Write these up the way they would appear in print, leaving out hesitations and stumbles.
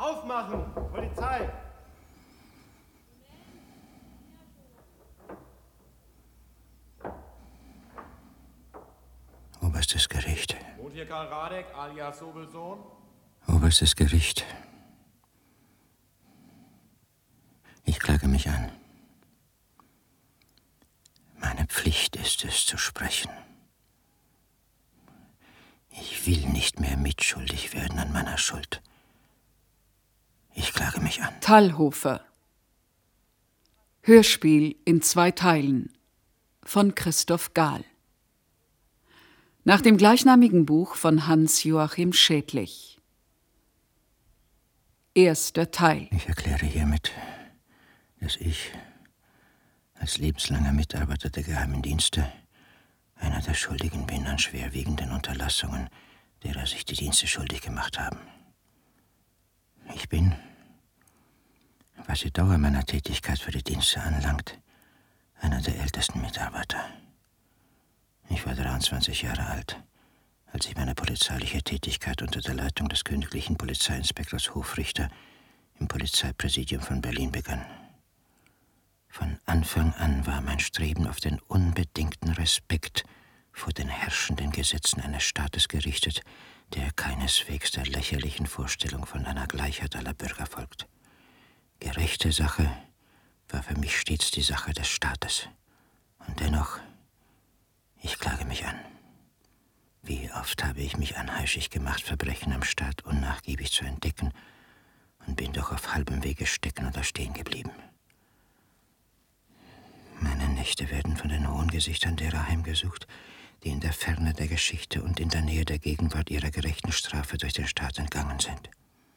Aufmachen! Polizei! Oberstes Gericht. Wohnt hier Karl Radek, alias Sobelsohn? Oberstes Gericht. Ich klage mich an. Meine Pflicht ist es, zu sprechen. Ich will nicht mehr mitschuldig werden an meiner Schuld. Ich klage mich an. Thalhofer. Hörspiel in 2 Teilen von Christoph Gahl. Nach dem gleichnamigen Buch von Hans-Joachim Schädlich. 1. Teil. Ich erkläre hiermit, dass ich als lebenslanger Mitarbeiter der Geheimen Dienste einer der Schuldigen bin an schwerwiegenden Unterlassungen, derer sich die Dienste schuldig gemacht haben. Ich bin, was die Dauer meiner Tätigkeit für die Dienste anlangt, einer der ältesten Mitarbeiter. Ich war 23 Jahre alt, als ich meine polizeiliche Tätigkeit unter der Leitung des königlichen Polizeiinspektors Hofrichter im Polizeipräsidium von Berlin begann. Von Anfang an war mein Streben auf den unbedingten Respekt vor den herrschenden Gesetzen eines Staates gerichtet, der keineswegs der lächerlichen Vorstellung von einer Gleichheit aller Bürger folgt. Gerechte Sache war für mich stets die Sache des Staates. Und dennoch, ich klage mich an. Wie oft habe ich mich anheischig gemacht, Verbrechen am Staat unnachgiebig zu entdecken, und bin doch auf halbem Wege stecken oder stehen geblieben. Meine Nächte werden von den hohen Gesichtern derer heimgesucht, die in der Ferne der Geschichte und in der Nähe der Gegenwart ihrer gerechten Strafe durch den Staat entgangen sind.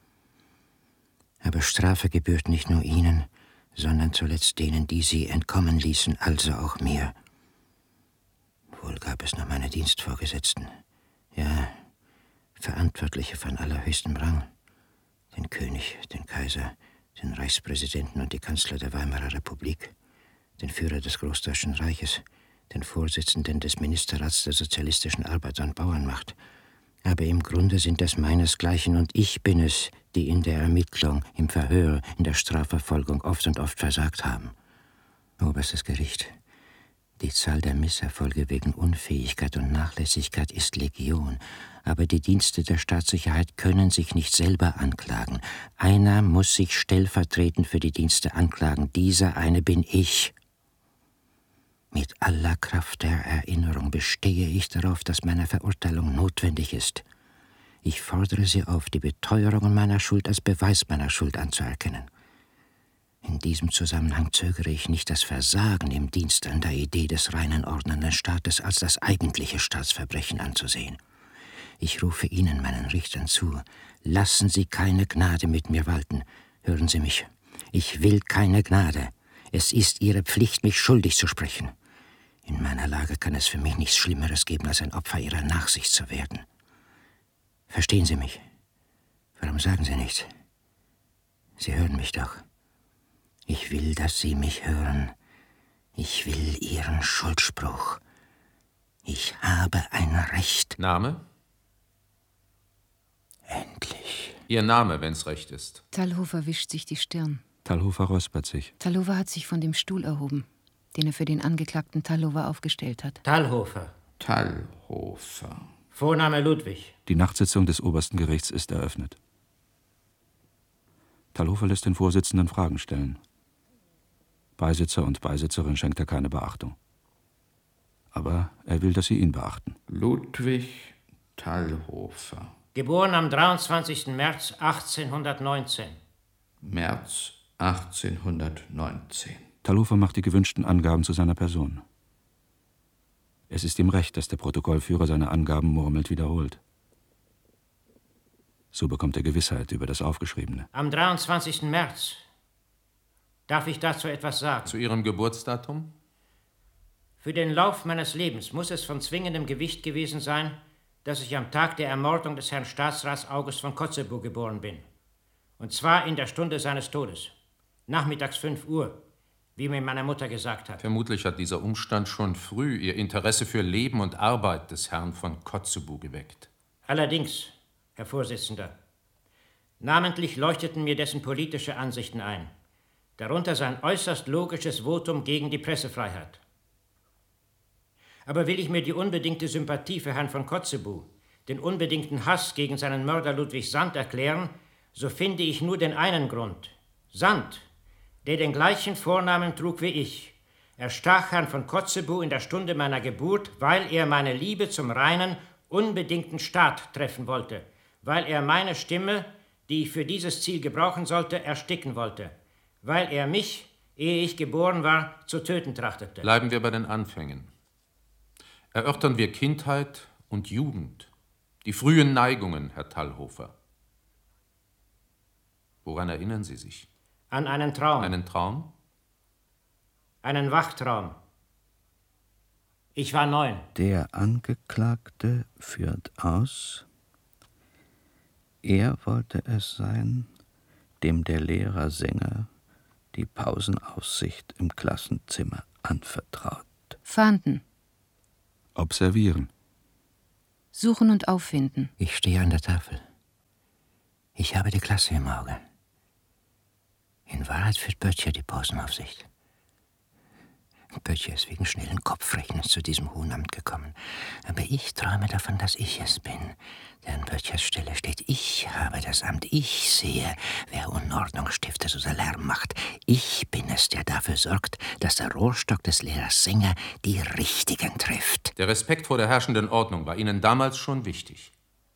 Aber Strafe gebührt nicht nur ihnen, sondern zuletzt denen, die sie entkommen ließen, also auch mir. Wohl gab es noch meine Dienstvorgesetzten, ja, Verantwortliche von allerhöchstem Rang, den König, den Kaiser, den Reichspräsidenten und die Kanzler der Weimarer Republik, den Führer des Großdeutschen Reiches, den Vorsitzenden des Ministerrats der sozialistischen Arbeiter- und Bauernmacht. Aber im Grunde sind es meinesgleichen, und ich bin es, die in der Ermittlung, im Verhör, in der Strafverfolgung oft und oft versagt haben. Oberstes Gericht. Die Zahl der Misserfolge wegen Unfähigkeit und Nachlässigkeit ist Legion, aber die Dienste der Staatssicherheit können sich nicht selber anklagen. Einer muss sich stellvertretend für die Dienste anklagen. Dieser eine bin ich. Mit aller Kraft der Erinnerung bestehe ich darauf, dass meine Verurteilung notwendig ist. Ich fordere Sie auf, die Beteuerungen meiner Schuld als Beweis meiner Schuld anzuerkennen. In diesem Zusammenhang zögere ich nicht, das Versagen im Dienst an der Idee des reinen ordnenden Staates als das eigentliche Staatsverbrechen anzusehen. Ich rufe Ihnen, meinen Richtern, zu, lassen Sie keine Gnade mit mir walten. Hören Sie mich, ich will keine Gnade. Es ist Ihre Pflicht, mich schuldig zu sprechen. In meiner Lage kann es für mich nichts Schlimmeres geben, als ein Opfer Ihrer Nachsicht zu werden. Verstehen Sie mich? Warum sagen Sie nichts? Sie hören mich doch. Ich will, dass Sie mich hören. Ich will Ihren Schuldspruch. Ich habe ein Recht. Name? Endlich. Ihr Name, wenn's recht ist. Thalhofer wischt sich die Stirn. Thalhofer räuspert sich. Thalhofer hat sich von dem Stuhl erhoben, den er für den Angeklagten Thalhofer aufgestellt hat. Thalhofer. Thalhofer. Vorname Ludwig. Die Nachtsitzung des obersten Gerichts ist eröffnet. Thalhofer lässt den Vorsitzenden Fragen stellen. Beisitzer und Beisitzerin schenkt er keine Beachtung. Aber er will, dass sie ihn beachten. Ludwig Thalhofer. Geboren am 23. März 1819. März 1819. Thalhofer macht die gewünschten Angaben zu seiner Person. Es ist ihm recht, dass der Protokollführer seine Angaben murmelnd wiederholt. So bekommt er Gewissheit über das Aufgeschriebene. Am 23. März. Darf ich dazu etwas sagen? Zu Ihrem Geburtsdatum? Für den Lauf meines Lebens muss es von zwingendem Gewicht gewesen sein, dass ich am Tag der Ermordung des Herrn Staatsrats August von Kotzebue geboren bin. Und zwar in der Stunde seines Todes. Nachmittags 5 Uhr, wie mir meine Mutter gesagt hat. Vermutlich hat dieser Umstand schon früh Ihr Interesse für Leben und Arbeit des Herrn von Kotzebue geweckt. Allerdings, Herr Vorsitzender. Namentlich leuchteten mir dessen politische Ansichten ein, darunter sein äußerst logisches Votum gegen die Pressefreiheit. Aber will ich mir die unbedingte Sympathie für Herrn von Kotzebue, den unbedingten Hass gegen seinen Mörder Ludwig Sand erklären, so finde ich nur den einen Grund. Sand, der den gleichen Vornamen trug wie ich, erstach Herrn von Kotzebue in der Stunde meiner Geburt, weil er meine Liebe zum reinen, unbedingten Staat treffen wollte, weil er meine Stimme, die ich für dieses Ziel gebrauchen sollte, ersticken wollte, weil er mich, ehe ich geboren war, zu töten trachtete. Bleiben wir bei den Anfängen. Erörtern wir Kindheit und Jugend, die frühen Neigungen, Herr Thalhofer. Woran erinnern Sie sich? An einen Traum. Einen Traum? Einen Wachtraum. Ich war 9. Der Angeklagte führt aus: Er wollte es sein, dem der Lehrer Sänger die Pausenaussicht im Klassenzimmer anvertraut. Fahnden. Observieren. Suchen und auffinden. Ich stehe an der Tafel. Ich habe die Klasse im Auge. In Wahrheit führt Böttcher die Pausenaufsicht. Böttcher ist wegen schnellen Kopfrechnens zu diesem hohen Amt gekommen. Aber ich träume davon, dass ich es bin, der an Böttchers Stelle steht. Ich habe das Amt. Ich sehe, wer Unordnung stiftet oder Lärm macht. Ich bin es, der dafür sorgt, dass der Rohrstock des Lehrers Sänger die Richtigen trifft. Der Respekt vor der herrschenden Ordnung war Ihnen damals schon wichtig.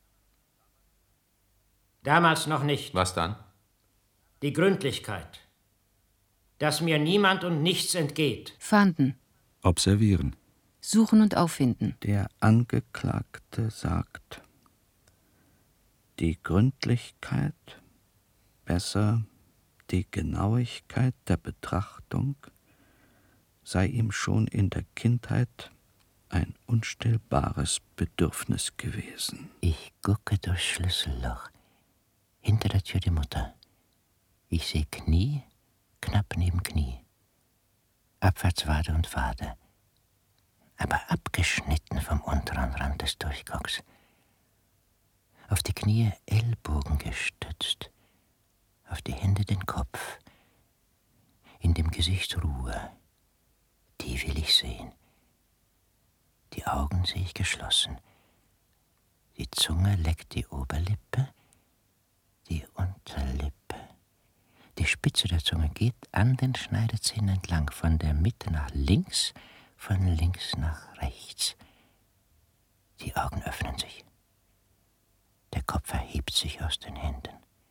Damals noch nicht. Was dann? Die Gründlichkeit. Dass mir niemand und nichts entgeht. Fahnden. Observieren. Suchen und auffinden. Der Angeklagte sagt: Die Gründlichkeit, besser die Genauigkeit der Betrachtung, sei ihm schon in der Kindheit ein unstillbares Bedürfnis gewesen. Ich gucke durchs Schlüsselloch. Hinter der Tür die Mutter. Ich sehe Knie, knapp neben Knie. Abwärts Wade und Wade. Aber abgeschnitten vom unteren Rand des Durchgucks. Auf die Knie Ellbogen gestützt. Auf die Hände den Kopf. In dem Gesicht Ruhe. Die will ich sehen. Die Augen sehe ich geschlossen. Die Zunge leckt die Oberlippe, die Unterlippe. Die Spitze der Zunge geht an den Schneidezähnen entlang, von der Mitte nach links, von links nach rechts. Die Augen öffnen sich. Der Kopf erhebt sich aus den Händen.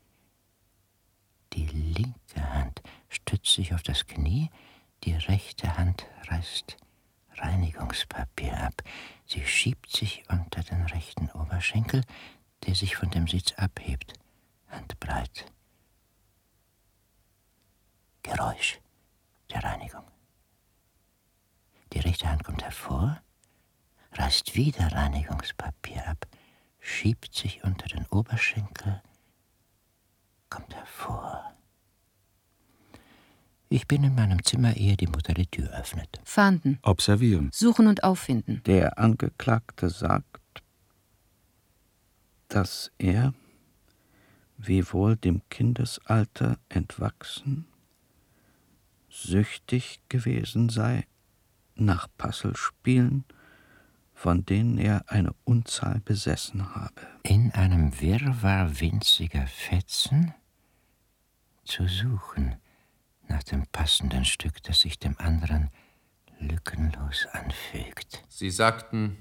Die linke Hand stützt sich auf das Knie, die rechte Hand reißt Reinigungspapier ab. Sie schiebt sich unter den rechten Oberschenkel, der sich von dem Sitz abhebt, handbreit. Geräusch der Reinigung. Die rechte Hand kommt hervor, reißt wieder Reinigungspapier ab, schiebt sich unter den Oberschenkel, kommt hervor. Ich bin in meinem Zimmer, ehe die Mutter die Tür öffnet. Fahnden. Observieren. Suchen und auffinden. Der Angeklagte sagt, dass er, wiewohl dem Kindesalter entwachsen, süchtig gewesen sei nach Passelspielen, von denen er eine Unzahl besessen habe. In einem Wirrwarr winziger Fetzen zu suchen nach dem passenden Stück, das sich dem anderen lückenlos anfügt. Sie sagten,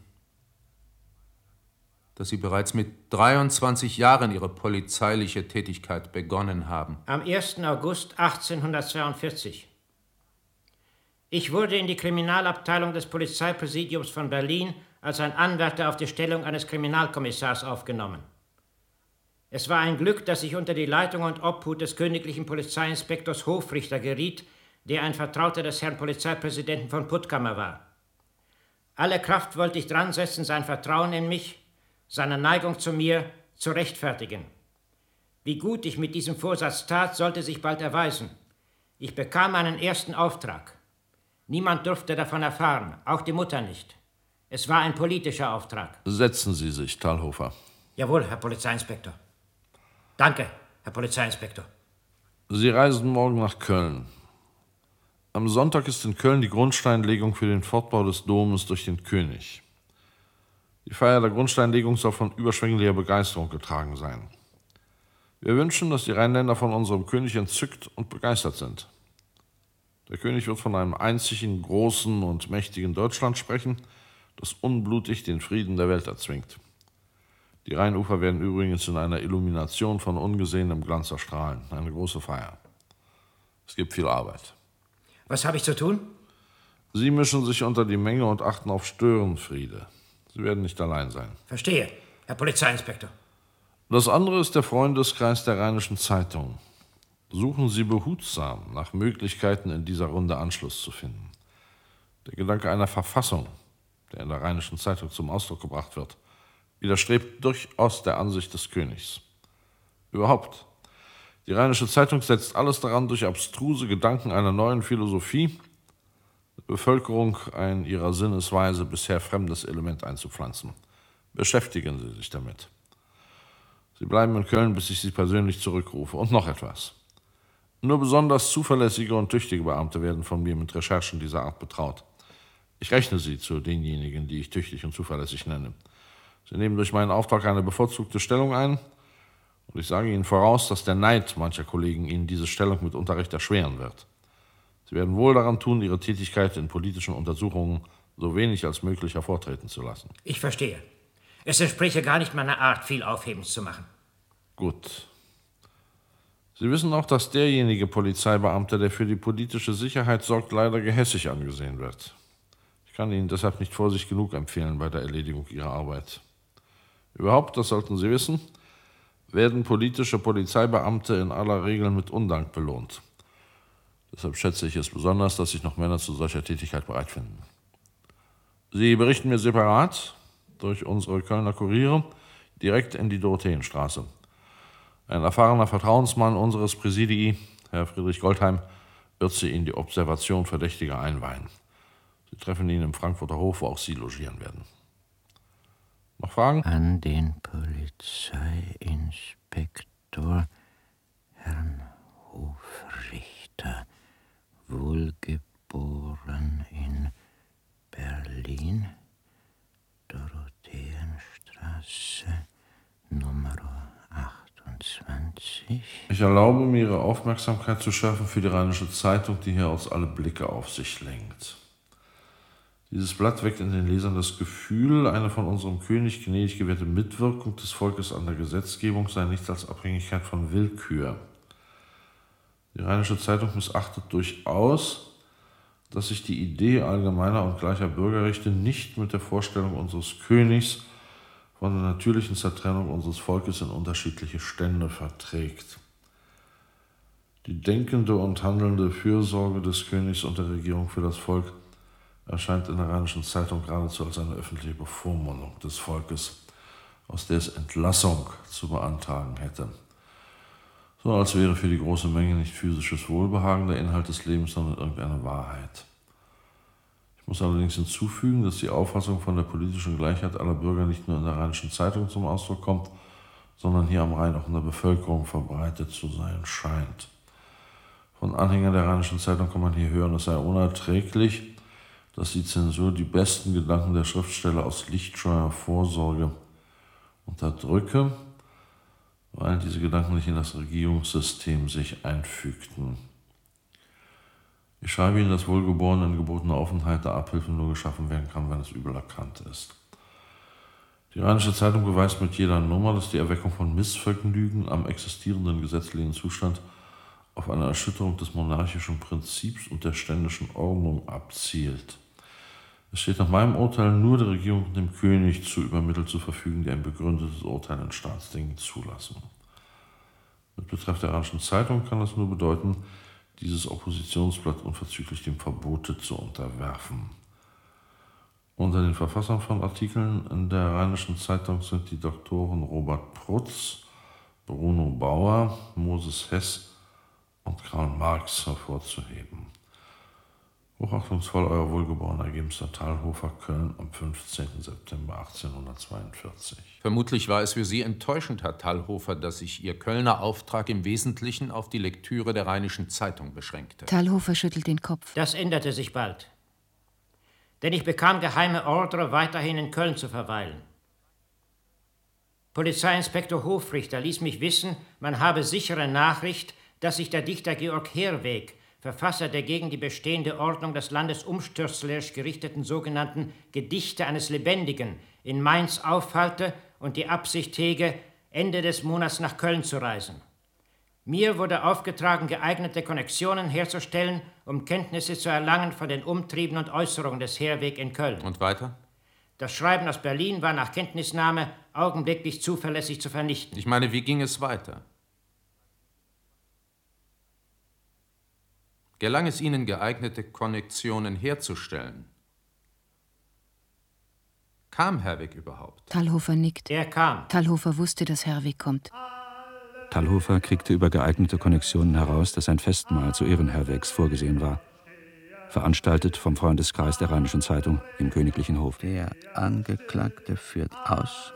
dass Sie bereits mit 23 Jahren Ihre polizeiliche Tätigkeit begonnen haben. Am 1. August 1842. Ich wurde in die Kriminalabteilung des Polizeipräsidiums von Berlin als ein Anwärter auf die Stellung eines Kriminalkommissars aufgenommen. Es war ein Glück, dass ich unter die Leitung und Obhut des königlichen Polizeiinspektors Hofrichter geriet, der ein Vertrauter des Herrn Polizeipräsidenten von Puttkammer war. Alle Kraft wollte ich dran setzen, sein Vertrauen in mich, seine Neigung zu mir zu rechtfertigen. Wie gut ich mit diesem Vorsatz tat, sollte sich bald erweisen. Ich bekam meinen ersten Auftrag. Niemand durfte davon erfahren, auch die Mutter nicht. Es war ein politischer Auftrag. Setzen Sie sich, Thalhofer. Jawohl, Herr Polizeiinspektor. Danke. Herr Polizeiinspektor? Sie reisen morgen nach Köln. Am Sonntag ist in Köln die Grundsteinlegung für den Fortbau des Domes durch den König. Die Feier der Grundsteinlegung soll von überschwänglicher Begeisterung getragen sein. Wir wünschen, dass die Rheinländer von unserem König entzückt und begeistert sind. Der König wird von einem einzigen, großen und mächtigen Deutschland sprechen, das unblutig den Frieden der Welt erzwingt. Die Rheinufer werden übrigens in einer Illumination von ungesehenem Glanz erstrahlen. Eine große Feier. Es gibt viel Arbeit. Was habe ich zu tun? Sie mischen sich unter die Menge und achten auf Störenfriede. Sie werden nicht allein sein. Verstehe, Herr Polizeiinspektor. Das andere ist der Freundeskreis der Rheinischen Zeitung. Suchen Sie behutsam nach Möglichkeiten, in dieser Runde Anschluss zu finden. Der Gedanke einer Verfassung, der in der Rheinischen Zeitung zum Ausdruck gebracht wird, widerstrebt durchaus der Ansicht des Königs. Überhaupt, die Rheinische Zeitung setzt alles daran, durch abstruse Gedanken einer neuen Philosophie der Bevölkerung ein ihrer Sinnesweise bisher fremdes Element einzupflanzen. Beschäftigen Sie sich damit. Sie bleiben in Köln, bis ich Sie persönlich zurückrufe. Und noch etwas. Nur besonders zuverlässige und tüchtige Beamte werden von mir mit Recherchen dieser Art betraut. Ich rechne Sie zu denjenigen, die ich tüchtig und zuverlässig nenne. Sie nehmen durch meinen Auftrag eine bevorzugte Stellung ein und ich sage Ihnen voraus, dass der Neid mancher Kollegen Ihnen diese Stellung mit Unterricht erschweren wird. Sie werden wohl daran tun, Ihre Tätigkeit in politischen Untersuchungen so wenig als möglich hervortreten zu lassen. Ich verstehe. Es entspräche gar nicht meiner Art, viel Aufhebens zu machen. Gut. Sie wissen auch, dass derjenige Polizeibeamte, der für die politische Sicherheit sorgt, leider gehässig angesehen wird. Ich kann Ihnen deshalb nicht Vorsicht genug empfehlen bei der Erledigung Ihrer Arbeit. Überhaupt, das sollten Sie wissen, werden politische Polizeibeamte in aller Regel mit Undank belohnt. Deshalb schätze ich es besonders, dass sich noch Männer zu solcher Tätigkeit bereit finden. Sie berichten mir separat durch unsere Kölner Kuriere direkt in die Dorotheenstraße. Ein erfahrener Vertrauensmann unseres Präsidii, Herr Friedrich Goldheim, wird Sie in die Observation Verdächtiger einweihen. Sie treffen ihn im Frankfurter Hof, wo auch Sie logieren werden. Noch Fragen? An den Polizeiinspektor Herrn Hofrichter, wohlgeboren in Berlin, Dorotheenstraße, Nummer 28. Ich erlaube mir, Ihre Aufmerksamkeit zu schärfen für die Rheinische Zeitung, die hier aus alle Blicke auf sich lenkt. Dieses Blatt weckt in den Lesern das Gefühl, eine von unserem König gnädig gewährte Mitwirkung des Volkes an der Gesetzgebung sei nichts als Abhängigkeit von Willkür. Die Rheinische Zeitung missachtet durchaus, dass sich die Idee allgemeiner und gleicher Bürgerrechte nicht mit der Vorstellung unseres Königs von der natürlichen Zertrennung unseres Volkes in unterschiedliche Stände verträgt. Die denkende und handelnde Fürsorge des Königs und der Regierung für das Volk erscheint in der Rheinischen Zeitung geradezu als eine öffentliche Bevormundung des Volkes, aus der es Entlassung zu beantragen hätte. So als wäre für die große Menge nicht physisches Wohlbehagen der Inhalt des Lebens, sondern irgendeine Wahrheit. Ich muss allerdings hinzufügen, dass die Auffassung von der politischen Gleichheit aller Bürger nicht nur in der Rheinischen Zeitung zum Ausdruck kommt, sondern hier am Rhein auch in der Bevölkerung verbreitet zu sein scheint. Von Anhängern der Rheinischen Zeitung kann man hier hören, es sei unerträglich, dass die Zensur die besten Gedanken der Schriftsteller aus lichtscheuer Vorsorge unterdrücke, weil diese Gedanken nicht in das Regierungssystem sich einfügten. Ich schreibe Ihnen, dass wohlgeboren in gebotener Offenheit der Abhilfe nur geschaffen werden kann, wenn es übel erkannt ist. Die Rheinische Zeitung beweist mit jeder Nummer, dass die Erweckung von Missvergnügen am existierenden gesetzlichen Zustand auf eine Erschütterung des monarchischen Prinzips und der ständischen Ordnung abzielt. Es steht nach meinem Urteil nur der Regierung und dem König zu, über Mittel zu verfügen, die ein begründetes Urteil in Staatsdingen zulassen. Mit Betreff der Rheinischen Zeitung kann das nur bedeuten, dieses Oppositionsblatt unverzüglich dem Verbote zu unterwerfen. Unter den Verfassern von Artikeln in der Rheinischen Zeitung sind die Doktoren Robert Prutz, Bruno Bauer, Moses Hess und Karl Marx hervorzuheben. Hochachtungsvoll, Euer wohlgeborener Ergebenster Thalhofer, Köln am 15. September 1842. Vermutlich war es für Sie enttäuschend, Herr Thalhofer, dass sich Ihr Kölner Auftrag im Wesentlichen auf die Lektüre der Rheinischen Zeitung beschränkte. Thalhofer schüttelt den Kopf. Das änderte sich bald. Denn ich bekam geheime Ordre, weiterhin in Köln zu verweilen. Polizeiinspektor Hofrichter ließ mich wissen, man habe sichere Nachricht, dass sich der Dichter Georg Herwegh, Verfasser der gegen die bestehende Ordnung des Landes umstürzlerisch gerichteten sogenannten Gedichte eines Lebendigen, in Mainz aufhalte und die Absicht hege, Ende des Monats nach Köln zu reisen. Mir wurde aufgetragen, geeignete Konnexionen herzustellen, um Kenntnisse zu erlangen von den Umtrieben und Äußerungen des Herwegh in Köln. Und weiter? Das Schreiben aus Berlin war nach Kenntnisnahme augenblicklich zuverlässig zu vernichten. Ich meine, wie ging es weiter? Gelang es Ihnen, geeignete Konnexionen herzustellen? Kam Herwegh überhaupt? Thalhofer nickt. Er kam. Thalhofer wusste, dass Herwegh kommt. Thalhofer kriegte über geeignete Konnexionen heraus, dass ein Festmahl zu Ehren Herwegs vorgesehen war. Veranstaltet vom Freundeskreis der Rheinischen Zeitung im Königlichen Hof. Der Angeklagte führt aus,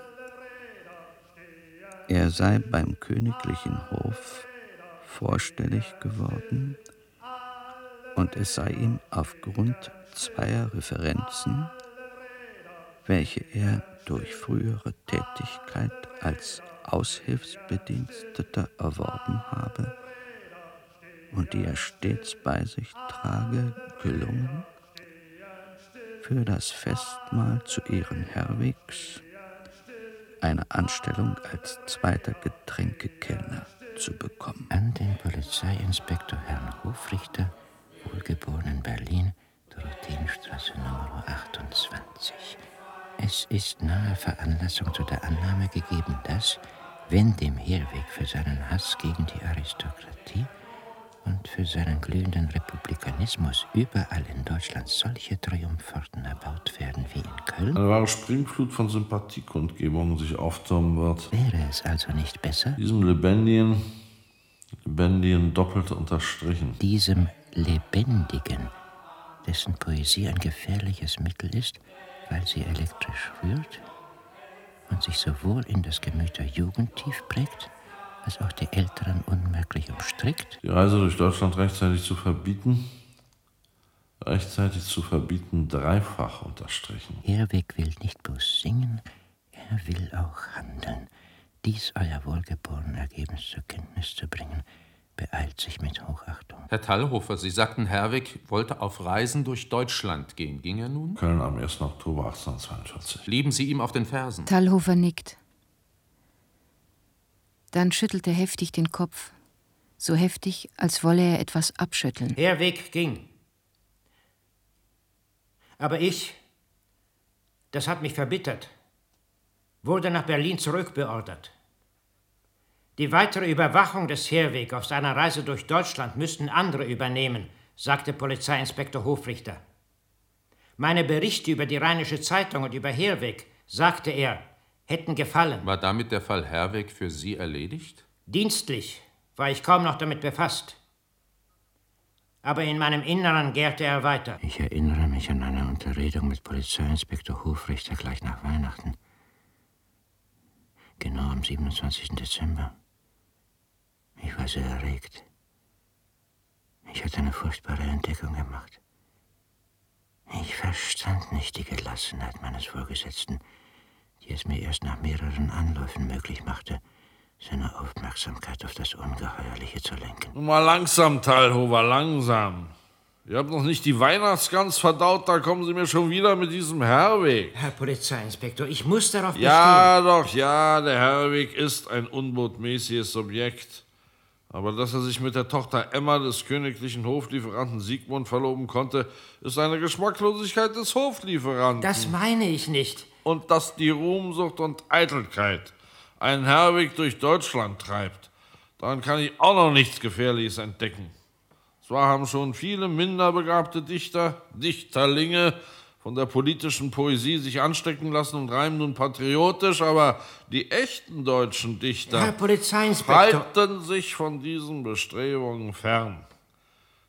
er sei beim Königlichen Hof vorstellig geworden und es sei ihm aufgrund zweier Referenzen, welche er durch frühere Tätigkeit als Aushilfsbediensteter erworben habe und die er stets bei sich trage, gelungen, für das Festmahl zu Ehren Herwegs eine Anstellung als zweiter Getränkekellner zu bekommen. An den Polizeiinspektor Herrn Hofrichter, wohlgeboren in Berlin, Dorotheenstraße Nr. 28. Es ist nahe Veranlassung zu der Annahme gegeben, dass, wenn dem Herwegh für seinen Hass gegen die Aristokratie und für seinen glühenden Republikanismus überall in Deutschland solche Triumphorten erbaut werden wie in Köln, eine wahre Springflut von Sympathiekundgebungen sich auftürmen wird. Wäre es also nicht besser, Diesem Lebendigen doppelt unterstrichen. Diesem Lebendigen, dessen Poesie ein gefährliches Mittel ist, weil sie elektrisch rührt und sich sowohl in das Gemüt der Jugend tief prägt, als auch die Älteren unmerklich umstrickt. Die Reise durch Deutschland rechtzeitig zu verbieten, dreifach unterstrichen. Herwegh will nicht bloß singen, er will auch handeln. Dies euer wohlgeboren Ergebnis zur Kenntnis zu bringen, beeilt sich mit Hochachtung. Herr Thalhofer, Sie sagten, Herwegh wollte auf Reisen durch Deutschland gehen. Ging er nun? Köln am 1. Oktober 1842. Blieben Sie ihm auf den Fersen? Thalhofer nickt. Dann schüttelt er heftig den Kopf. So heftig, als wolle er etwas abschütteln. Herwegh ging. Aber ich, das hat mich verbittert, wurde nach Berlin zurückbeordert. Die weitere Überwachung des Herwegh auf seiner Reise durch Deutschland müssten andere übernehmen, sagte Polizeiinspektor Hofrichter. Meine Berichte über die Rheinische Zeitung und über Herwegh, sagte er, hätten gefallen. War damit der Fall Herwegh für Sie erledigt? Dienstlich war ich kaum noch damit befasst. Aber in meinem Inneren gärte er weiter. Ich erinnere mich an eine Unterredung mit Polizeiinspektor Hofrichter gleich nach Weihnachten. Genau am 27. Dezember. Ich war sehr erregt. Ich hatte eine furchtbare Entdeckung gemacht. Ich verstand nicht die Gelassenheit meines Vorgesetzten, die es mir erst nach mehreren Anläufen möglich machte, seine Aufmerksamkeit auf das Ungeheuerliche zu lenken. Nun mal langsam, Thalhofer, langsam. Ihr habt noch nicht die Weihnachtsgans verdaut, da kommen Sie mir schon wieder mit diesem Herwegh. Herr Polizeiinspektor, ich muss darauf bestehen. Ja, doch, ja, der Herwegh ist ein unbotmäßiges Subjekt. Aber dass er sich mit der Tochter Emma des königlichen Hoflieferanten Siegmund verloben konnte, ist eine Geschmacklosigkeit des Hoflieferanten. Das meine ich nicht. Und dass die Ruhmsucht und Eitelkeit einen Herwegh durch Deutschland treibt, daran kann ich auch noch nichts Gefährliches entdecken. Zwar haben schon viele minderbegabte Dichterlinge von der politischen Poesie sich anstecken lassen und reimen nun patriotisch, aber die echten deutschen Dichter Herr Polizeiinspektor, halten sich von diesen Bestrebungen fern.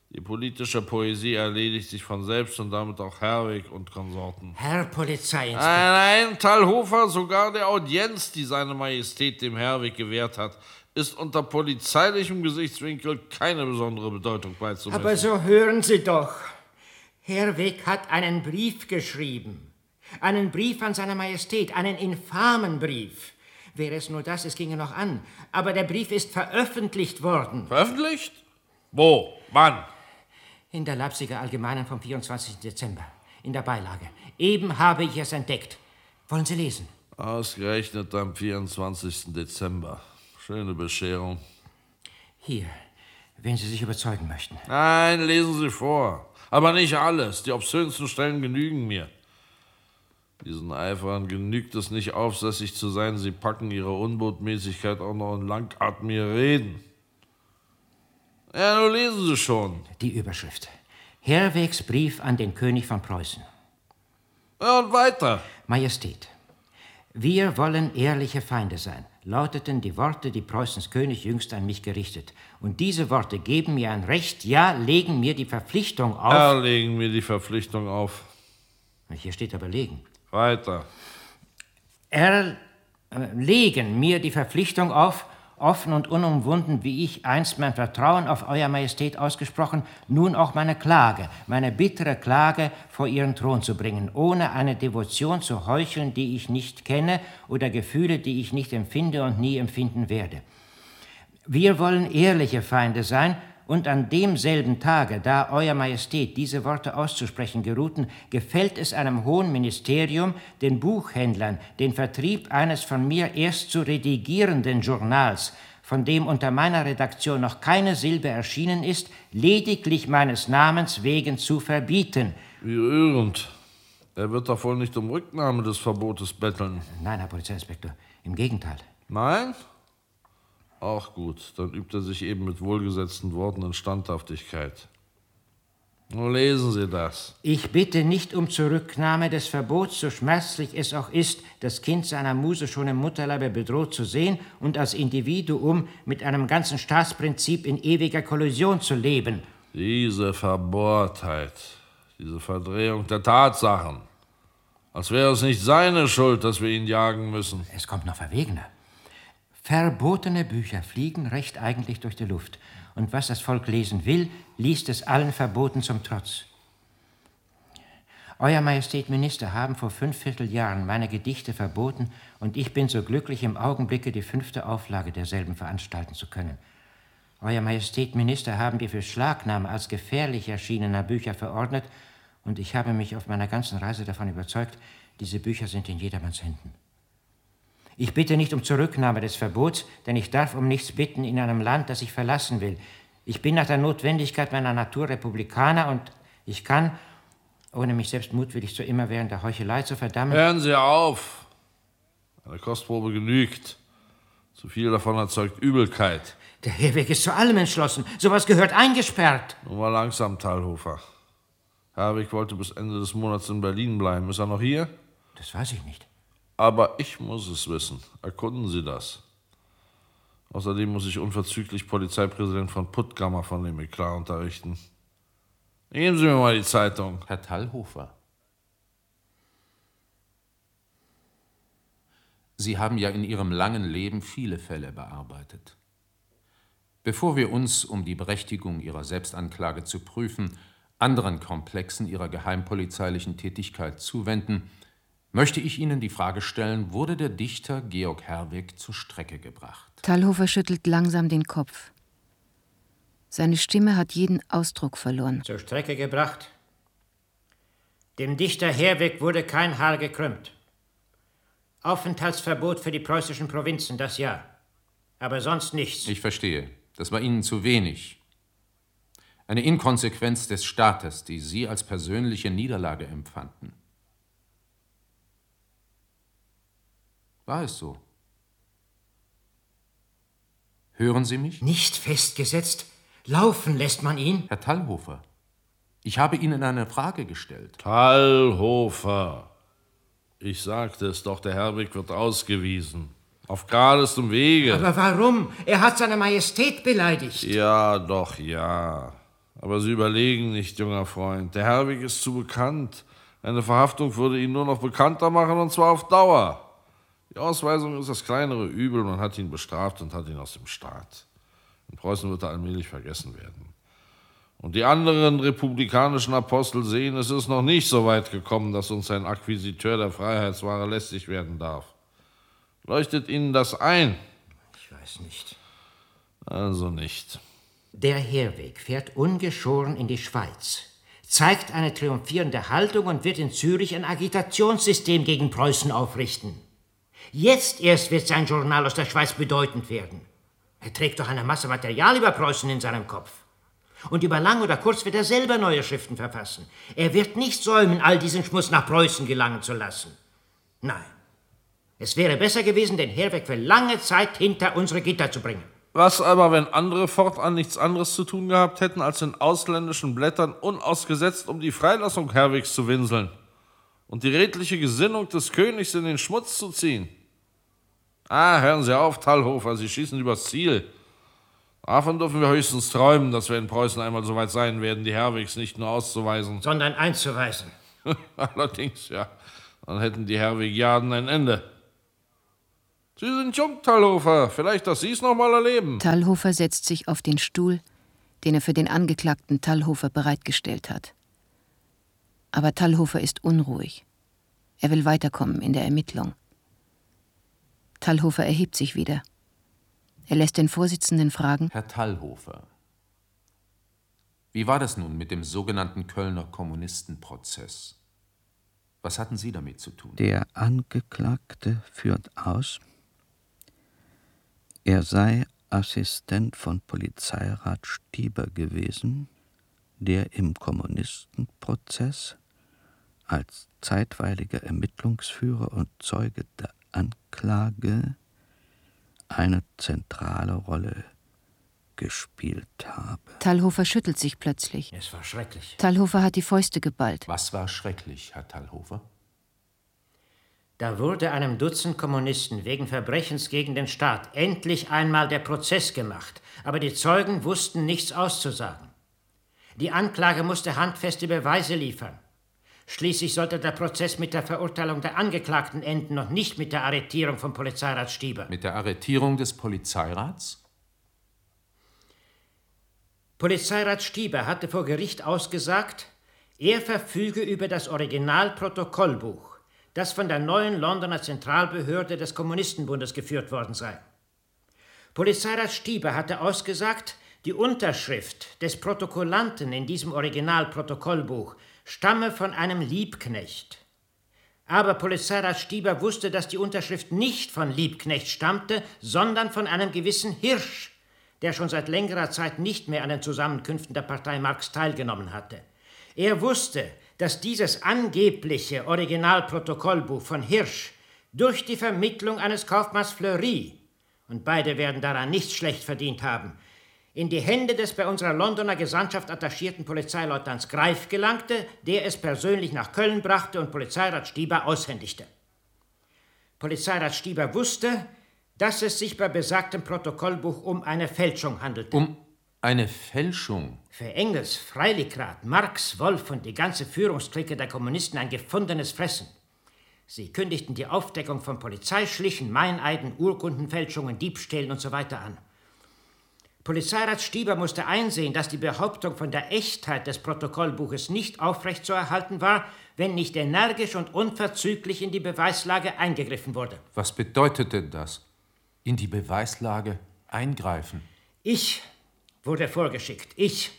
Die politische Poesie erledigt sich von selbst und damit auch Herwegh und Konsorten. Herr Polizeiinspektor. Nein, Thalhofer, sogar der Audienz, die seine Majestät dem Herwegh gewährt hat, ist unter polizeilichem Gesichtswinkel keine besondere Bedeutung beizumessen. Aber so hören Sie doch. Herwegh hat einen Brief geschrieben. Einen Brief an seine Majestät, einen infamen Brief. Wäre es nur das, es ginge noch an. Aber der Brief ist veröffentlicht worden. Veröffentlicht? Wo? Wann? In der Leipziger Allgemeinen vom 24. Dezember. In der Beilage. Eben habe ich es entdeckt. Wollen Sie lesen? Ausgerechnet am 24. Dezember. Schöne Bescherung. Hier, wenn Sie sich überzeugen möchten. Nein, lesen Sie vor. Aber nicht alles. Die obszönsten Stellen genügen mir. Diesen Eiferern genügt es nicht, aufsässig zu sein. Sie packen ihre Unbotmäßigkeit auch noch in langatmige Reden. Ja, nun lesen Sie schon. Die Überschrift. Herweghs Brief an den König von Preußen. Ja, und weiter. Majestät. Wir wollen ehrliche Feinde sein, lauteten die Worte, die Preußens König jüngst an mich gerichtet. Und diese Worte geben mir ein Recht, ja, legen mir die Verpflichtung auf... Ja, legen mir die auf. Hier steht aber legen. Weiter. Legen mir die Verpflichtung auf, offen und unumwunden, wie ich einst mein Vertrauen auf Euer Majestät ausgesprochen, nun auch meine Klage, meine bittere Klage vor Ihren Thron zu bringen, ohne eine Devotion zu heucheln, die ich nicht kenne, oder Gefühle, die ich nicht empfinde und nie empfinden werde. Wir wollen ehrliche Feinde sein, und an demselben Tage, da Euer Majestät diese Worte auszusprechen geruhten, gefällt es einem hohen Ministerium, den Buchhändlern, den Vertrieb eines von mir erst zu redigierenden Journals, von dem unter meiner Redaktion noch keine Silbe erschienen ist, lediglich meines Namens wegen zu verbieten. Wie rührend. Er wird doch wohl nicht um Rücknahme des Verbotes betteln. Nein, Herr Polizeiinspektor, im Gegenteil. Nein? Auch gut, dann übt er sich eben mit wohlgesetzten Worten in Standhaftigkeit. Nun lesen Sie das. Ich bitte nicht um Zurücknahme des Verbots, so schmerzlich es auch ist, das Kind seiner Muse schon im Mutterleibe bedroht zu sehen und als Individuum mit einem ganzen Staatsprinzip in ewiger Kollision zu leben. Diese Verbohrtheit, diese Verdrehung der Tatsachen. Als wäre es nicht seine Schuld, dass wir ihn jagen müssen. Es kommt noch verwegener. Verbotene Bücher fliegen recht eigentlich durch die Luft. Und was das Volk lesen will, liest es allen Verboten zum Trotz. Euer Majestät Minister haben vor 5 Jahren meine Gedichte verboten und ich bin so glücklich, im Augenblicke die 5. Auflage derselben veranstalten zu können. Euer Majestät Minister haben die für Schlagnahme als gefährlich erschienener Bücher verordnet und ich habe mich auf meiner ganzen Reise davon überzeugt, diese Bücher sind in jedermanns Händen. Ich bitte nicht um Zurücknahme des Verbots, denn ich darf um nichts bitten in einem Land, das ich verlassen will. Ich bin nach der Notwendigkeit meiner Natur Republikaner und ich kann, ohne mich selbst mutwillig zur immerwährenden Heuchelei zu verdammen... Hören Sie auf! Eine Kostprobe genügt. Zu viel davon erzeugt Übelkeit. Der Herwegh ist zu allem entschlossen. Sowas gehört eingesperrt. Nun mal langsam, Thalhofer. Herwegh wollte bis Ende des Monats in Berlin bleiben. Ist er noch hier? Das weiß ich nicht. Aber ich muss es wissen. Erkunden Sie das. Außerdem muss ich unverzüglich Polizeipräsident von Puttkammer von dem Eklat unterrichten. Geben Sie mir mal die Zeitung. Herr Thalhofer. Sie haben ja in Ihrem langen Leben viele Fälle bearbeitet. Bevor wir uns, um die Berechtigung Ihrer Selbstanklage zu prüfen, anderen Komplexen Ihrer geheimpolizeilichen Tätigkeit zuwenden, möchte ich Ihnen die Frage stellen, wurde der Dichter Georg Herwegh zur Strecke gebracht? Thalhofer schüttelt langsam den Kopf. Seine Stimme hat jeden Ausdruck verloren. Zur Strecke gebracht? Dem Dichter Herwegh wurde kein Haar gekrümmt. Aufenthaltsverbot für die preußischen Provinzen, das ja. Aber sonst nichts. Ich verstehe. Das war Ihnen zu wenig. Eine Inkonsequenz des Staates, die Sie als persönliche Niederlage empfanden. War es so? Hören Sie mich? Nicht festgesetzt. Laufen lässt man ihn. Herr Thalhofer, ich habe Ihnen eine Frage gestellt. Thalhofer. Ich sagte es doch, der Herwegh wird ausgewiesen. Auf geradestem Wege. Aber warum? Er hat seine Majestät beleidigt. Ja, doch, ja. Aber Aber Sie überlegen nicht, junger Freund. Der Herwig ist zu bekannt. Eine Verhaftung würde ihn nur noch bekannter machen, und zwar auf Dauer. Die Ausweisung ist das kleinere Übel. Man hat ihn bestraft und hat ihn aus dem Staat. In Preußen wird er allmählich vergessen werden. Und die anderen republikanischen Apostel sehen, es ist noch nicht so weit gekommen, dass uns ein Akquisiteur der Freiheitsware lästig werden darf. Leuchtet Ihnen das ein? Ich weiß nicht. Also nicht. Der Herweg fährt ungeschoren in die Schweiz, zeigt eine triumphierende Haltung und wird in Zürich ein Agitationssystem gegen Preußen aufrichten. Jetzt erst wird sein Journal aus der Schweiz bedeutend werden. Er trägt doch eine Masse Material über Preußen in seinem Kopf. Und über lang oder kurz wird er selber neue Schriften verfassen. Er wird nicht säumen, all diesen Schmutz nach Preußen gelangen zu lassen. Nein. Es wäre besser gewesen, den Herweg für lange Zeit hinter unsere Gitter zu bringen. Was aber, wenn andere fortan nichts anderes zu tun gehabt hätten, als in ausländischen Blättern unausgesetzt um die Freilassung Herwigs zu winseln und die redliche Gesinnung des Königs in den Schmutz zu ziehen? Hören Sie auf, Thalhofer, Sie schießen übers Ziel. Davon dürfen wir höchstens träumen, dass wir in Preußen einmal so weit sein werden, die Herwigs nicht nur auszuweisen, sondern einzuweisen. Allerdings, ja. Dann hätten die Herwigiaden ein Ende. Sie sind jung, Thalhofer. Vielleicht, dass Sie es noch mal erleben. Thalhofer setzt sich auf den Stuhl, den er für den Angeklagten Thalhofer bereitgestellt hat. Aber Thalhofer ist unruhig. Er will weiterkommen in der Ermittlung. Thalhofer erhebt sich wieder. Er lässt den Vorsitzenden fragen: Herr Thalhofer, wie war das nun mit dem sogenannten Kölner Kommunistenprozess? Was hatten Sie damit zu tun? Der Angeklagte führt aus, er sei Assistent von Polizeirat Stieber gewesen, der im Kommunistenprozess als zeitweiliger Ermittlungsführer und Zeuge der Anklage eine zentrale Rolle gespielt habe. Thalhofer schüttelt sich plötzlich. Es war schrecklich. Thalhofer hat die Fäuste geballt. Was war schrecklich, Herr Thalhofer? Da wurde einem Dutzend Kommunisten wegen Verbrechens gegen den Staat endlich einmal der Prozess gemacht, aber die Zeugen wussten nichts auszusagen. Die Anklage musste handfeste Beweise liefern. Schließlich sollte der Prozess mit der Verurteilung der Angeklagten enden und nicht mit der Arretierung von Polizeirat Stieber. Mit der Arretierung des Polizeirats? Polizeirat Stieber hatte vor Gericht ausgesagt, er verfüge über das Originalprotokollbuch, das von der neuen Londoner Zentralbehörde des Kommunistenbundes geführt worden sei. Polizeirat Stieber hatte ausgesagt, die Unterschrift des Protokollanten in diesem Originalprotokollbuch stamme von einem Liebknecht. Aber Polizeirat Stieber wusste, dass die Unterschrift nicht von Liebknecht stammte, sondern von einem gewissen Hirsch, der schon seit längerer Zeit nicht mehr an den Zusammenkünften der Partei Marx teilgenommen hatte. Er wusste, dass dieses angebliche Originalprotokollbuch von Hirsch durch die Vermittlung eines Kaufmanns Fleury, und beide werden daran nicht schlecht verdient haben, in die Hände des bei unserer Londoner Gesandtschaft attachierten Polizeileutnants Greif gelangte, der es persönlich nach Köln brachte und Polizeirat Stieber aushändigte. Polizeirat Stieber wusste, dass es sich bei besagtem Protokollbuch um eine Fälschung handelte. Um eine Fälschung? Für Engels, Freiligrath, Marx, Wolf und die ganze Führungsklicke der Kommunisten ein gefundenes Fressen. Sie kündigten die Aufdeckung von Polizeischlichen, Meineiden, Urkundenfälschungen, Diebstählen usw. an. Polizeirat Stieber musste einsehen, dass die Behauptung von der Echtheit des Protokollbuches nicht aufrechtzuerhalten war, wenn nicht energisch und unverzüglich in die Beweislage eingegriffen wurde. Was bedeutete das? In die Beweislage eingreifen? Ich wurde vorgeschickt. Ich.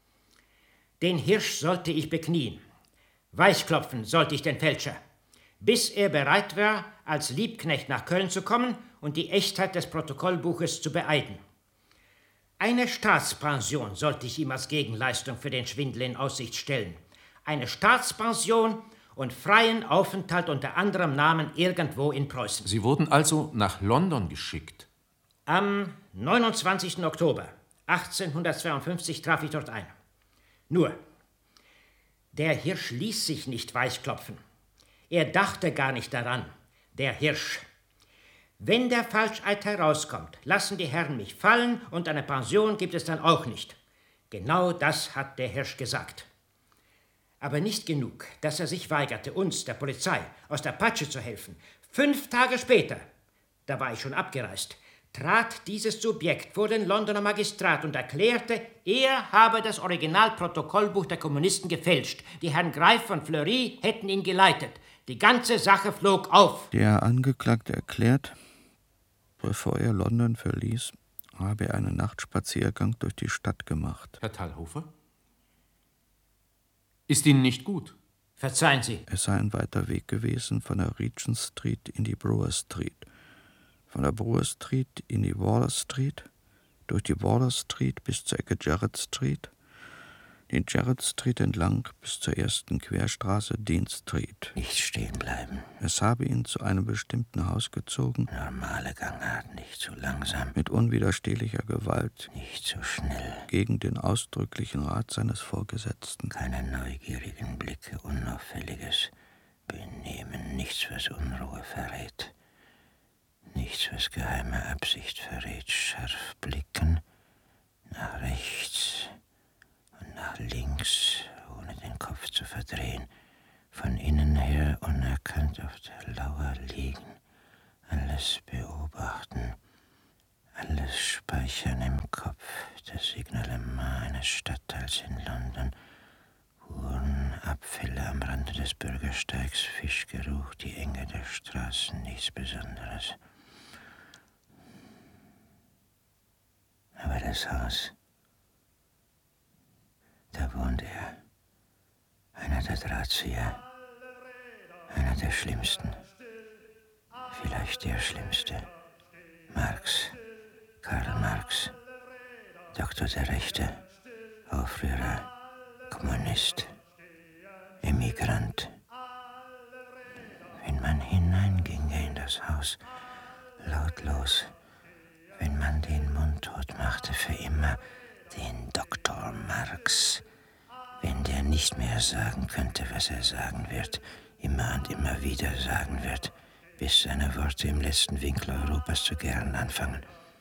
Den Hirsch sollte ich beknien. Weichklopfen sollte ich den Fälscher, bis er bereit war, als Liebknecht nach Köln zu kommen und die Echtheit des Protokollbuches zu beeiden. Eine Staatspension sollte ich ihm als Gegenleistung für den Schwindel in Aussicht stellen. Eine Staatspension und freien Aufenthalt unter anderem Namen irgendwo in Preußen. Sie wurden also nach London geschickt? Am 29. Oktober 1852 traf ich dort ein. Nur, der Hirsch ließ sich nicht weichklopfen. Er dachte gar nicht daran, der Hirsch. Wenn der Falscheid herauskommt, lassen die Herren mich fallen und eine Pension gibt es dann auch nicht. Genau das hat der Hirsch gesagt. Aber nicht genug, dass er sich weigerte, uns, der Polizei, aus der Patsche zu helfen. 5 Tage später, da war ich schon abgereist, trat dieses Subjekt vor den Londoner Magistrat und erklärte, er habe das Originalprotokollbuch der Kommunisten gefälscht. Die Herren Greif von Fleury hätten ihn geleitet. Die ganze Sache flog auf. Der Angeklagte erklärt, bevor er London verließ, habe er einen Nachtspaziergang durch die Stadt gemacht. Herr Thalhofer? Ist Ihnen nicht gut? Verzeihen Sie. Es sei ein weiter Weg gewesen von der Regent Street in die Brewer Street, von der Brewer Street in die Waller Street, durch die Waller Street bis zur Ecke Jarrett Street, den Jarrett Street entlang bis zur ersten Querstraße Dean Street. Nicht stehen bleiben. Es habe ihn zu einem bestimmten Haus gezogen. Normale Gangart, nicht zu langsam. Mit unwiderstehlicher Gewalt. Nicht zu schnell. Gegen den ausdrücklichen Rat seines Vorgesetzten. Keine neugierigen Blicke, unauffälliges Benehmen, nichts, was Unruhe verrät. Nichts, was geheime Absicht verrät. Scharf blicken, nach rechts und nach links, ohne den Kopf zu verdrehen. Von innen her unerkannt auf der Lauer liegen. Alles beobachten. Alles speichern im Kopf. Das Signalement eines Stadtteils in London. Uhren, Abfälle am Rande des Bürgersteigs, Fischgeruch, die Enge der Straßen, nichts Besonderes. Aber das Haus, da wohnt er. Einer der Drahtzieher. Einer der Schlimmsten. Vielleicht der Schlimmste. Marx. Karl Marx. Doktor der Rechte. Aufrührer. Kommunist. Emigrant. Wenn man hineinginge in das Haus, lautlos, wenn man den Mund tot machte für immer, den Doktor Marx, wenn der nicht mehr sagen könnte, was er sagen wird, immer und immer wieder sagen wird, bis seine Worte im letzten Winkel Europas zu gären anfangen.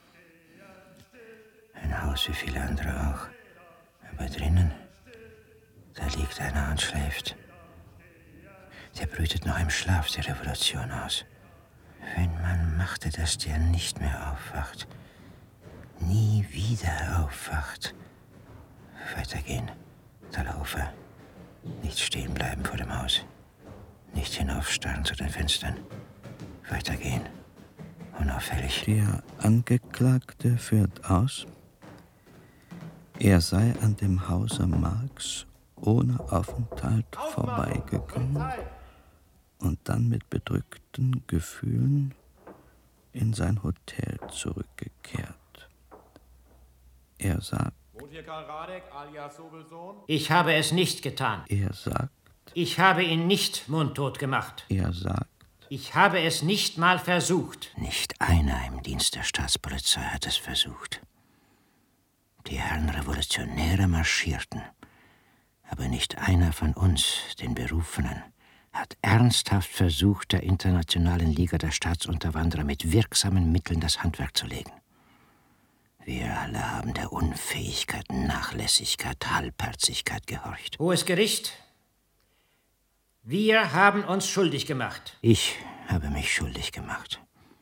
Ein Haus wie viele andere auch, aber drinnen, da liegt einer und schläft. Der brütet noch im Schlaf die Revolution aus. Wenn man machte, dass der nicht mehr aufwacht, nie wieder aufwacht. Weitergehen, Thalhofer. Nicht stehen bleiben vor dem Haus. Nicht hinaufstarren zu den Fenstern. Weitergehen. Unauffällig. Der Angeklagte führt aus, er sei an dem Hause Marx ohne Aufenthalt vorbeigegangen und dann mit bedrückten Gefühlen in sein Hotel zurückgekehrt. Er sagt, Wohnt hier Karl Radek, alias Sobelsohn? Ich habe es nicht getan. Er sagt, Ich habe ihn nicht mundtot gemacht. Er sagt, Ich habe es nicht mal versucht. Nicht einer im Dienst der Staatspolizei hat es versucht. Die Herren Revolutionäre marschierten, aber nicht einer von uns, den Berufenen, hat ernsthaft versucht, der Internationalen Liga der Staatsunterwanderer mit wirksamen Mitteln das Handwerk zu legen. Wir alle haben der Unfähigkeit, Nachlässigkeit, Halbherzigkeit gehorcht. Hohes Gericht, wir haben uns schuldig gemacht. Ich habe mich schuldig gemacht.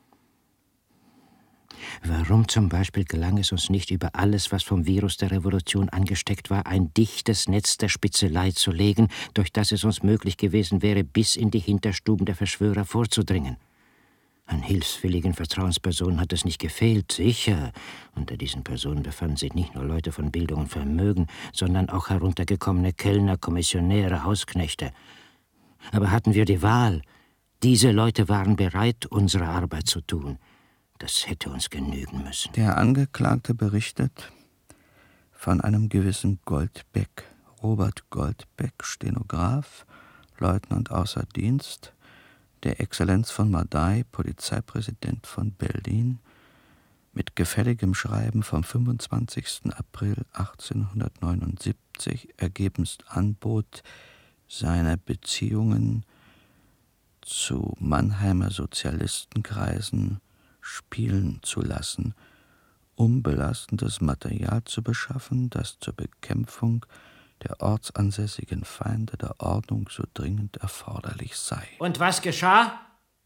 Warum zum Beispiel gelang es uns nicht, über alles, was vom Virus der Revolution angesteckt war, ein dichtes Netz der Spitzelei zu legen, durch das es uns möglich gewesen wäre, bis in die Hinterstuben der Verschwörer vorzudringen? An hilfswilligen Vertrauenspersonen hat es nicht gefehlt, sicher. Unter diesen Personen befanden sich nicht nur Leute von Bildung und Vermögen, sondern auch heruntergekommene Kellner, Kommissionäre, Hausknechte. Aber hatten wir die Wahl? Diese Leute waren bereit, unsere Arbeit zu tun. Das hätte uns genügen müssen. Der Angeklagte berichtet von einem gewissen Goldbeck, Robert Goldbeck, Stenograf, Leutnant außer Dienst, der Exzellenz von Maday, Polizeipräsident von Berlin, mit gefälligem Schreiben vom 25. April 1879 ergebenst anbot, seine Beziehungen zu Mannheimer Sozialistenkreisen spielen zu lassen um belastendes Material zu beschaffen, das zur Bekämpfung der ortsansässigen Feinde der Ordnung so dringend erforderlich sei. Und was geschah?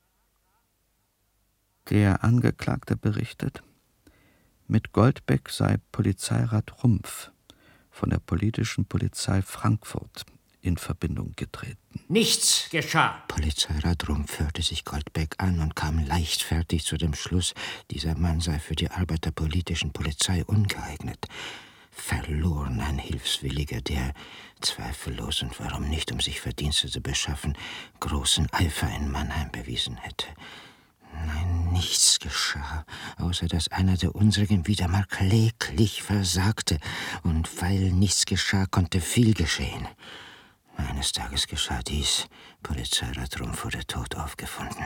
Der Angeklagte berichtet, mit Goldbeck sei Polizeirat Rumpf von der politischen Polizei Frankfurt in Verbindung getreten. Nichts geschah. Polizeirat Rumpf hörte sich Goldbeck an und kam leichtfertig zu dem Schluss, dieser Mann sei für die Arbeit der politischen Polizei ungeeignet. Verloren ein Hilfswilliger, der zweifellos und warum nicht, um sich Verdienste zu beschaffen, großen Eifer in Mannheim bewiesen hätte. Nein, nichts geschah, außer dass einer der unsrigen wieder mal kläglich versagte. Und weil nichts geschah, konnte viel geschehen. Eines Tages geschah dies. Polizeirat Rumpf wurde tot aufgefunden.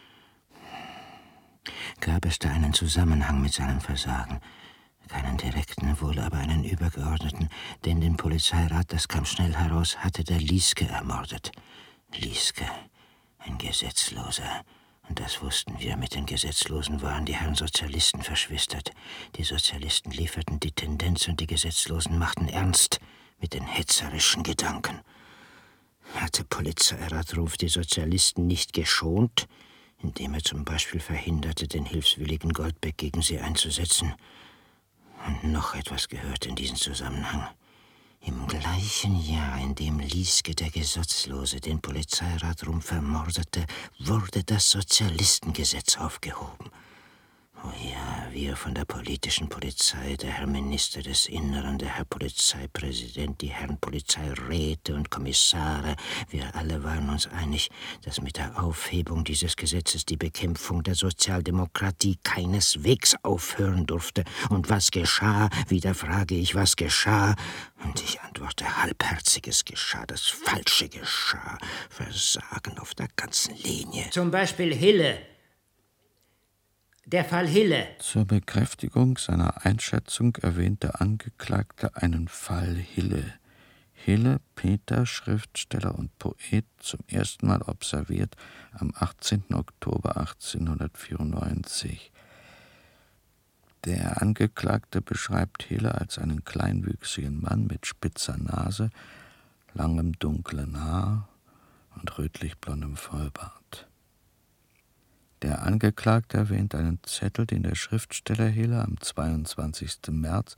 Gab es da einen Zusammenhang mit seinem Versagen? Keinen direkten, wohl aber einen übergeordneten, denn den Polizeirat, das kam schnell heraus, hatte der Lieske ermordet. Lieske, ein Gesetzloser. Und das wussten wir, mit den Gesetzlosen waren die Herren Sozialisten verschwistert. Die Sozialisten lieferten die Tendenz und die Gesetzlosen machten ernst mit den hetzerischen Gedanken. Hatte Polizeirat Rumpf die Sozialisten nicht geschont, indem er zum Beispiel verhinderte, den hilfswilligen Goldbeck gegen sie einzusetzen? Und noch etwas gehört in diesen Zusammenhang. Im gleichen Jahr, in dem Lieske, der Gesetzlose, den Polizeirat Rumpf ermordete, wurde das Sozialistengesetz aufgehoben. Oh ja, wir von der politischen Polizei, der Herr Minister des Innern, der Herr Polizeipräsident, die Herren Polizeiräte und Kommissare, wir alle waren uns einig, dass mit der Aufhebung dieses Gesetzes die Bekämpfung der Sozialdemokratie keineswegs aufhören durfte. Und was geschah? Wieder frage ich, was geschah? Und ich antworte, Halbherziges geschah, das Falsche geschah, Versagen auf der ganzen Linie. Zum Beispiel Hille. Der Fall Hille. Zur Bekräftigung seiner Einschätzung erwähnt der Angeklagte einen Fall Hille. Hille, Peter, Schriftsteller und Poet, zum ersten Mal observiert am 18. Oktober 1894. Der Angeklagte beschreibt Hille als einen kleinwüchsigen Mann mit spitzer Nase, langem dunklen Haar und rötlich-blondem Vollbart. Der Angeklagte erwähnt einen Zettel, den der Schriftsteller Hille am 22. März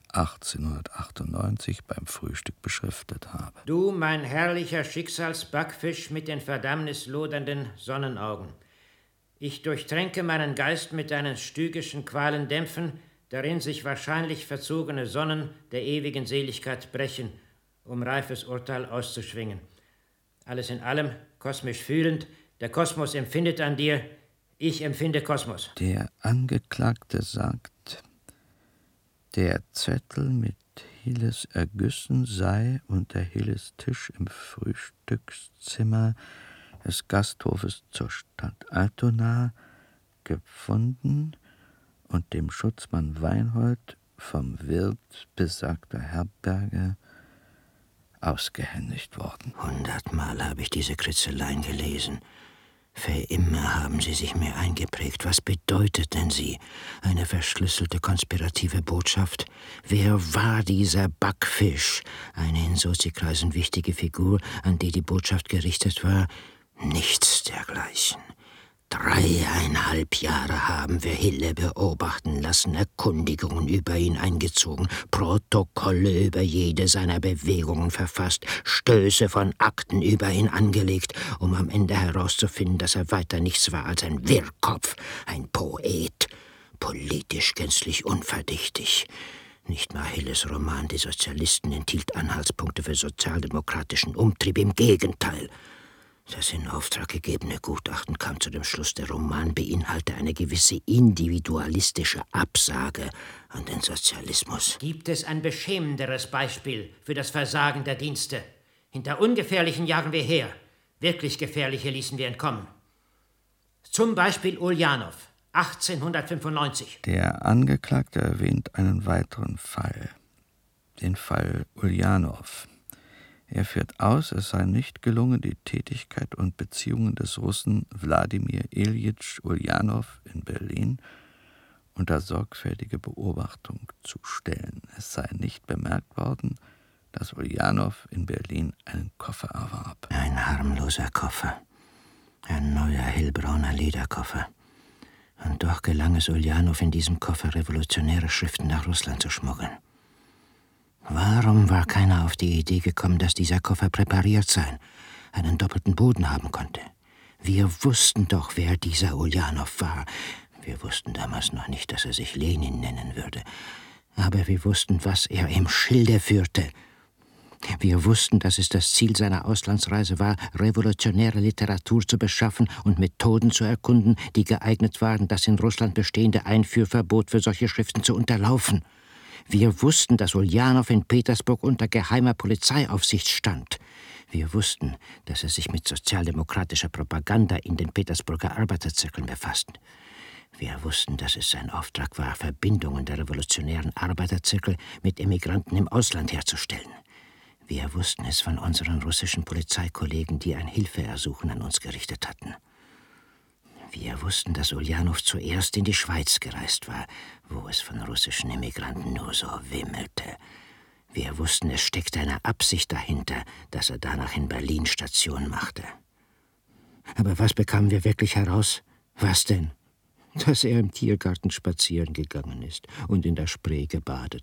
1898 beim Frühstück beschriftet habe. Du, mein herrlicher Schicksalsbackfisch mit den verdammnislodernden Sonnenaugen. Ich durchtränke meinen Geist mit deinen stygischen Qualendämpfen, darin sich wahrscheinlich verzogene Sonnen der ewigen Seligkeit brechen, um reifes Urteil auszuschwingen. Alles in allem, kosmisch fühlend, der Kosmos empfindet an dir, ich empfinde Kosmos. Der Angeklagte sagt, der Zettel mit Hilles Ergüssen sei unter Hilles Tisch im Frühstückszimmer des Gasthofes zur Stadt Altona gefunden und dem Schutzmann Weinhold vom Wirt besagter Herberge ausgehändigt worden. 100-mal habe ich diese Kritzeleien gelesen. Für immer haben sie sich mir eingeprägt. Was bedeutet denn sie? Eine verschlüsselte konspirative Botschaft? Wer war dieser Backfisch? Eine in Sozikreisen wichtige Figur, an die die Botschaft gerichtet war? Nichts dergleichen. 3,5 Jahre haben wir Hille beobachten lassen, Erkundigungen über ihn eingezogen, Protokolle über jede seiner Bewegungen verfasst, Stöße von Akten über ihn angelegt, um am Ende herauszufinden, dass er weiter nichts war als ein Wirrkopf, ein Poet, politisch gänzlich unverdächtig. Nicht mal Hilles Roman »Die Sozialisten« enthielt Anhaltspunkte für sozialdemokratischen Umtrieb, im Gegenteil. Das in Auftrag gegebene Gutachten kam zu dem Schluss, der Roman beinhalte eine gewisse individualistische Absage an den Sozialismus. Gibt es ein beschämenderes Beispiel für das Versagen der Dienste? Hinter Ungefährlichen jagen wir her. Wirklich Gefährliche ließen wir entkommen. Zum Beispiel Uljanov, 1895. Der Angeklagte erwähnt einen weiteren Fall, den Fall Uljanov. Er führt aus, es sei nicht gelungen, die Tätigkeit und Beziehungen des Russen Wladimir Iljitsch Uljanov in Berlin unter sorgfältige Beobachtung zu stellen. Es sei nicht bemerkt worden, dass Uljanow in Berlin einen Koffer erwarb. Ein harmloser Koffer. Ein neuer, hellbrauner Lederkoffer. Und doch gelang es Uljanow, in diesem Koffer revolutionäre Schriften nach Russland zu schmuggeln. Warum war keiner auf die Idee gekommen, dass dieser Koffer präpariert sein, einen doppelten Boden haben konnte? Wir wussten doch, wer dieser Uljanow war. Wir wussten damals noch nicht, dass er sich Lenin nennen würde. Aber wir wussten, was er im Schilde führte. Wir wussten, dass es das Ziel seiner Auslandsreise war, revolutionäre Literatur zu beschaffen und Methoden zu erkunden, die geeignet waren, das in Russland bestehende Einführverbot für solche Schriften zu unterlaufen. Wir wussten, dass Uljanow in Petersburg unter geheimer Polizeiaufsicht stand. Wir wussten, dass er sich mit sozialdemokratischer Propaganda in den Petersburger Arbeiterzirkeln befasst. Wir wussten, dass es sein Auftrag war, Verbindungen der revolutionären Arbeiterzirkel mit Emigranten im Ausland herzustellen. Wir wussten es von unseren russischen Polizeikollegen, die ein Hilfeersuchen an uns gerichtet hatten. Wir wussten, dass Uljanow zuerst in die Schweiz gereist war, wo es von russischen Emigranten nur so wimmelte. Wir wussten, es steckte eine Absicht dahinter, dass er danach in Berlin Station machte. Aber was bekamen wir wirklich heraus? Was denn? Dass er im Tiergarten spazieren gegangen ist und in der Spree gebadet.